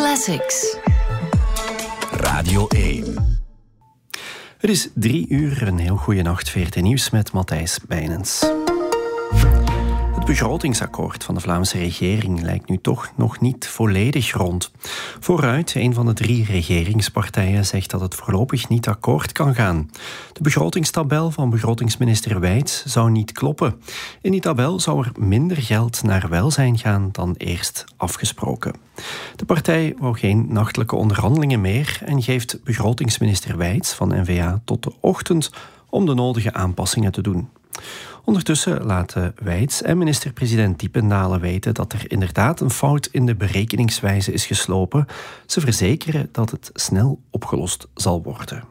Classics. Radio 1. Het is 3:00, een heel goede nacht. VRT Nieuws met Matthijs Bijnens. Het begrotingsakkoord van de Vlaamse regering lijkt nu toch nog niet volledig rond. Vooruit, een van de 3 regeringspartijen, zegt dat het voorlopig niet akkoord kan gaan. De begrotingstabel van begrotingsminister Wijts zou niet kloppen. In die tabel zou er minder geld naar welzijn gaan dan eerst afgesproken. De partij wou geen nachtelijke onderhandelingen meer en geeft begrotingsminister Wijts van N-VA tot de ochtend om de nodige aanpassingen te doen. Ondertussen laten Wijts en minister-president Diependalen weten dat er inderdaad een fout in de berekeningswijze is geslopen. Ze verzekeren dat het snel opgelost zal worden.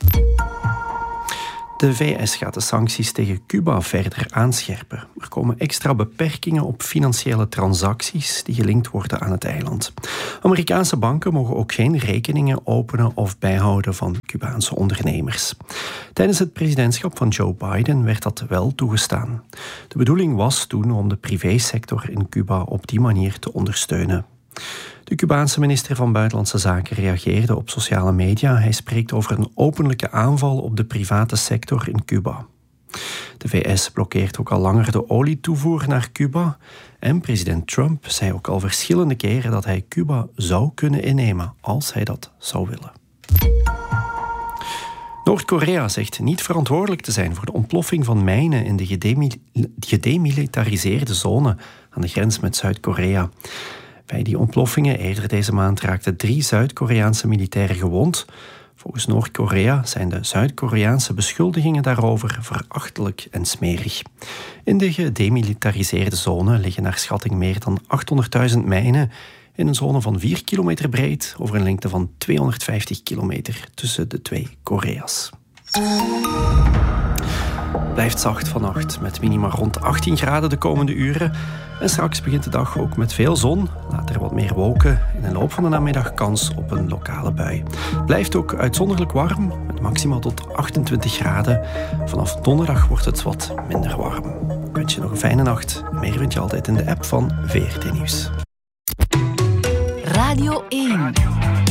De VS gaat de sancties tegen Cuba verder aanscherpen. Er komen extra beperkingen op financiële transacties die gelinkt worden aan het eiland. Amerikaanse banken mogen ook geen rekeningen openen of bijhouden van Cubaanse ondernemers. Tijdens het presidentschap van Joe Biden werd dat wel toegestaan. De bedoeling was toen om de privésector in Cuba op die manier te ondersteunen. De Cubaanse minister van Buitenlandse Zaken reageerde op sociale media. Hij spreekt over een openlijke aanval op de private sector in Cuba. De VS blokkeert ook al langer de olietoevoer naar Cuba. En president Trump zei ook al verschillende keren dat hij Cuba zou kunnen innemen als hij dat zou willen. Noord-Korea zegt niet verantwoordelijk te zijn voor de ontploffing van mijnen in de gedemilitariseerde zone aan de grens met Zuid-Korea. Bij die ontploffingen eerder deze maand raakten 3 Zuid-Koreaanse militairen gewond. Volgens Noord-Korea zijn de Zuid-Koreaanse beschuldigingen daarover verachtelijk en smerig. In de gedemilitariseerde zone liggen naar schatting meer dan 800.000 mijnen in een zone van 4 kilometer breed over een lengte van 250 kilometer tussen de 2 Korea's. Blijft zacht vannacht, met minima rond 18 graden de komende uren. En straks begint de dag ook met veel zon, later wat meer wolken. In de loop van de namiddag kans op een lokale bui. Blijft ook uitzonderlijk warm, met maximaal tot 28 graden. Vanaf donderdag wordt het wat minder warm. Ik wens je nog een fijne nacht. Meer vind je altijd in de app van VRT Nieuws. Radio 1.